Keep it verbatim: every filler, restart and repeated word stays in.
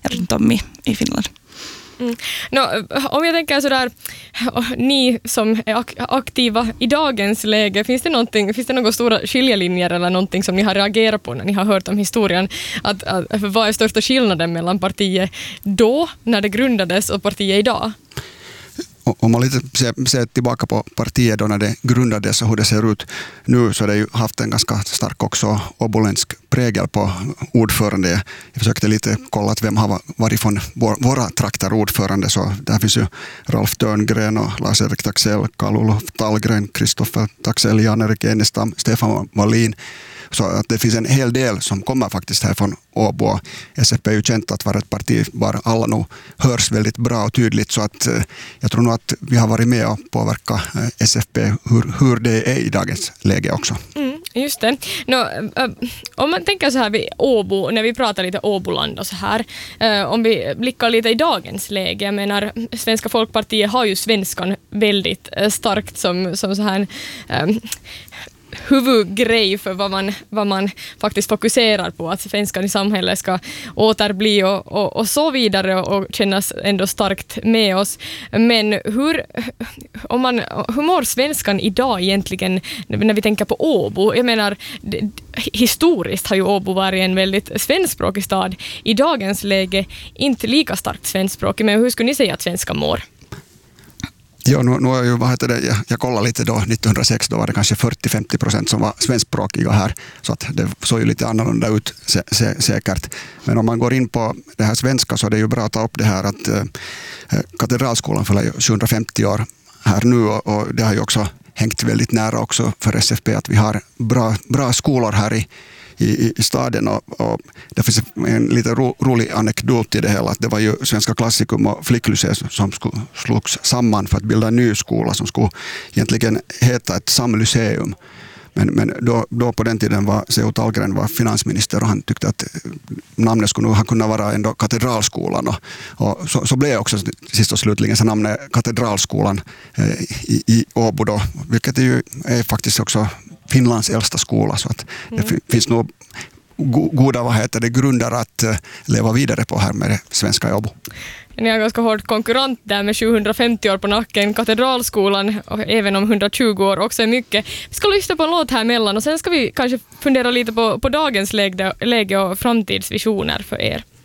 runt om i, i Finland. Mm. No, om jag tänker sådär, ni som är aktiva i dagens läge, finns det, någonting, finns det några stora skiljelinjer eller någonting som ni har reagerat på när ni har hört om historien? Att, att, vad är största skillnaden mellan partiet då, när det grundades, och partiet idag? Om man lite ser, ser tillbaka på partiet då när det grundades och hur det ser ut nu, så har det ju haft en ganska stark också åboländsk prägel på ordförande. Jag försökte lite kolla att vem har varit från vår, våra trakter ordförande, så där finns ju Ralf Törngren och Lars-Erik Taxell, Karl-Olof Tallgren, Kristoffer Taxell, Jan-Erik Enestam, Stefan Wallin. Så att det finns en hel del som kommer faktiskt här från Åbo. S F P är ju känt att vara ett parti var alla nog hörs väldigt bra och tydligt, så att eh, jag tror nog att vi har varit med och påverka eh, S F P hur, hur det är i dagens läge också. Mm, just det. No, äh, om man tänker så här vid Åbo, när vi pratar lite Åboland och så här, äh, om vi blickar lite i dagens läge, jag menar, Svenska Folkpartiet har ju svenskan väldigt äh, starkt som, som så här äh, huvudgrej för vad man, vad man faktiskt fokuserar på, att svenskan i samhället ska återbli och, och, och så vidare och, och kännas ändå starkt med oss. Men hur, om man, hur mår svenskan idag egentligen när vi tänker på Åbo? Jag menar, det, historiskt har ju Åbo varit en väldigt svenskspråkig stad. I dagens läge inte lika starkt svenskspråkig, men hur skulle ni säga att svenskan mår? Ja, nu, nu är ju, vad heter det, jag, jag kollade lite då, nittonhundrasex, då var det kanske fyrtio till femtio procent som var svenskspråkiga här, så att det såg ju lite annorlunda ut sä, sä, säkert. Men om man går in på det här svenska, så är det ju bra att ta upp det här att eh, Katedralskolan fyller ju sjuhundrafemtio år här nu, och, och det har ju också hängt väldigt nära också för S F P att vi har bra, bra skolor här i I, i staden, och, och det finns en lite ro, rolig anekdot i det hela, att det var ju Svenska Klassikum och Flicklycée som skulle, slogs samman för att bilda en ny skola som skulle egentligen heta ett samlyceum. Men, men då, då på den tiden var C O Tallgren var finansminister, och han tyckte att namnet skulle nog ha kunnat vara ändå Katedralskolan, och, och så, så blev också sist och slutligen så namnet Katedralskolan eh, i, i Åbo då, vilket är ju är faktiskt också Finlands äldsta skola, så att det mm. finns nog go- goda vad heter det, grunder att uh, leva vidare på här med det svenska i Åbo. Ni har ganska hård konkurrent där med sjuhundrafemtio år på nacken. Katedralskolan, och även om hundratjugo år också är mycket. Vi ska lyssna på en låt här emellan, och sen ska vi kanske fundera lite på, på dagens läge, läge och framtidsvisioner för er.